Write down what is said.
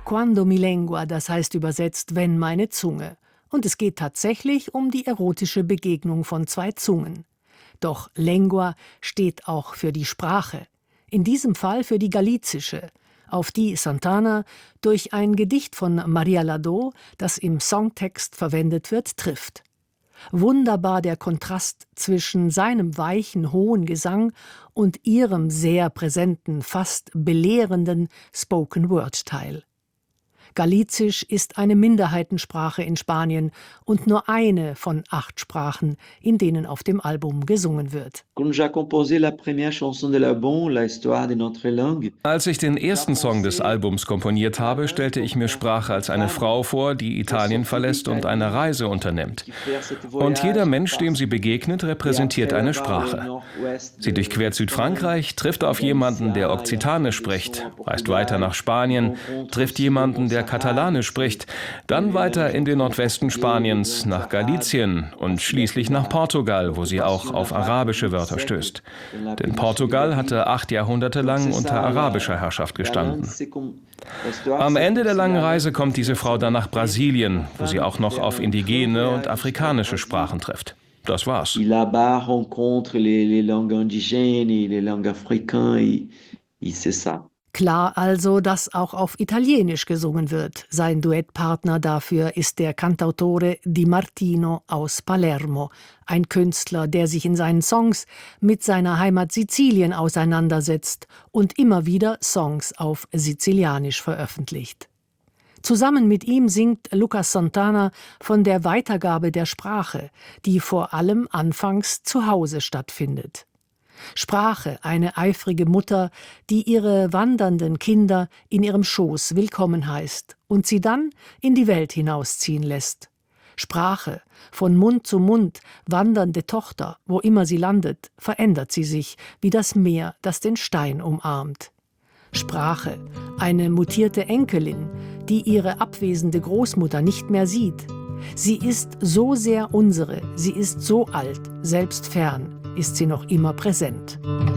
Quando mi lengua, das heißt übersetzt wenn meine Zunge. Und es geht tatsächlich um die erotische Begegnung von zwei Zungen. Doch Lengua steht auch für die Sprache. In diesem Fall für die galizische, auf die Santana durch ein Gedicht von Maria Ladeau, das im Songtext verwendet wird, trifft. Wunderbar der Kontrast zwischen seinem weichen, hohen Gesang und ihrem sehr präsenten, fast belehrenden Spoken-Word-Teil. Galizisch ist eine Minderheitensprache in Spanien und nur eine von 8 Sprachen, in denen auf dem Album gesungen wird. Als ich den ersten Song des Albums komponiert habe, stellte ich mir Sprache als eine Frau vor, die Italien verlässt und eine Reise unternimmt. Und jeder Mensch, dem sie begegnet, repräsentiert eine Sprache. Sie durchquert Südfrankreich, trifft auf jemanden, der Okzitanisch spricht, reist weiter nach Spanien, trifft jemanden, der Katalanisch spricht, dann weiter in den Nordwesten Spaniens, nach Galicien und schließlich nach Portugal, wo sie auch auf arabische Wörter stößt. Denn Portugal hatte 8 Jahrhunderte lang unter arabischer Herrschaft gestanden. Am Ende der langen Reise kommt diese Frau dann nach Brasilien, wo sie auch noch auf indigene und afrikanische Sprachen trifft. Das war's. Klar also, dass auch auf Italienisch gesungen wird. Sein Duettpartner dafür ist der Cantautore Di Martino aus Palermo, ein Künstler, der sich in seinen Songs mit seiner Heimat Sizilien auseinandersetzt und immer wieder Songs auf Sizilianisch veröffentlicht. Zusammen mit ihm singt Lucas Santana von der Weitergabe der Sprache, die vor allem anfangs zu Hause stattfindet. Sprache, eine eifrige Mutter, die ihre wandernden Kinder in ihrem Schoß willkommen heißt und sie dann in die Welt hinausziehen lässt. Sprache, von Mund zu Mund wandernde Tochter, wo immer sie landet, verändert sie sich wie das Meer, das den Stein umarmt. Sprache, eine mutierte Enkelin, die ihre abwesende Großmutter nicht mehr sieht. Sie ist so sehr unsere, sie ist so alt, selbst fern ist sie noch immer präsent.